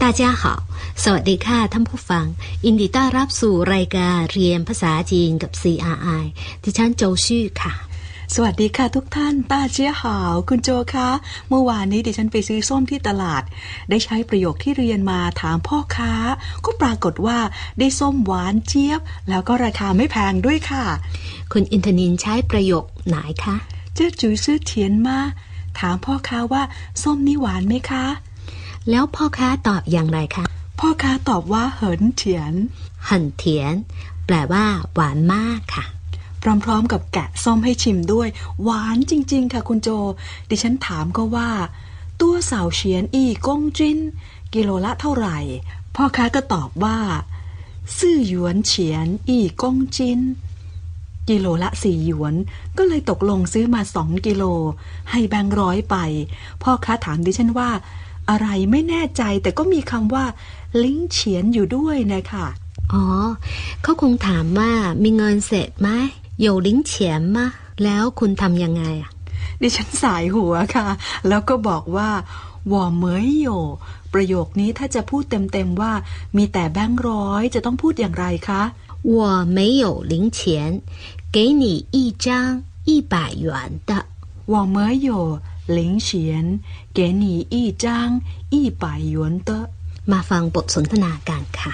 大家好สวัสดีค่ะท่านผู้ฟังยินดีต้อนรับสู่รายการเรียนภาษาจีนกับ CRI ดิฉันโจชื่อค่ะสวัสดีค่ะทุกท่านต้าเจี้ยหาวคุณโจคะเมื่อวานนี้ดิฉันไปซื้อส้มที่ตลาดได้ใช้ประโยคที่เรียนมาถามพ่อค้าก็ปรากฏว่าได้ส้มหวานเจี๊ยบแล้วก็ราคาไม่แพงด้วยค่ะคุณอินทนินใช้ประโยคไหนคะเจ้าจุ๋ยซื้อเทียนมาถามพ่อค้าว่าส้มนี่หวานไหมคะแล้วพ่อค้าตอบอย่างไรคะพ่อค้าตอบว่าเหินเถียนเหินเถียนแปลว่าหวานมากค่ะพร้อมๆกับแกะส้มให้ชิมด้วยหวานจริงๆค่ะคุณโจดิฉันถามก็ว่าตัวเสาเฉียนอีกงจินกิโลละเท่าไหร่พ่อค้าก็ตอบว่าซื่อหยวนเฉียนอีกงจินกิโลละ4 หยวนก็เลยตกลงซื้อมา2 กิโลให้แบงค์ร้อยไปพ่อค้าถามดิฉันว่าอะไรไม่แน่ใจแต่ก็มีคำว่าลิงเฉียนอยู่ด้วยนะคะอ๋อเขาคงถามว่ามีเงินเสร็จไหม有零钱吗แล้วคุณทำยังไงอ่ะดิฉันสายหัวค่ะแล้วก็บอกว่า我没有ประโยคนี้ถ้าจะพูดเต็มๆว่ามีแต่แบงค์ร้อยจะต้องพูดอย่างไรคะ我没有零钱给你一张100元的我没有零钱给你一张100元的มาฟังบทสนทนากันค่ะ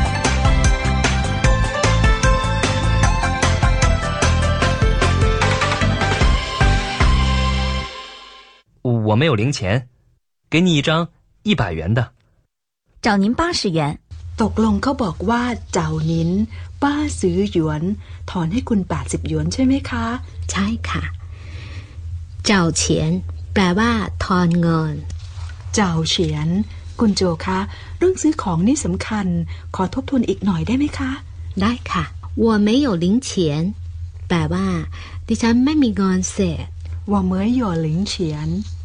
我没有零钱，给你一张100元的。 找您80元。 ตกลงเขาบอกว่าเจ้านินป้าซื้อหยวนถอนให้คุณ80 หยวนใช่ไหมคะใช่ค่ะเจ้าเฉียนแปลว่าทอนเงินเจ้าเฉียนคุณโจคะเรื่องซื้อของนี่สำคัญขอทบทวนอีกหน่อยได้ไหมคะได้ค่ะ我没有零钱แปลว่าดิฉันไม่มีเงินเสร็จ我没有零钱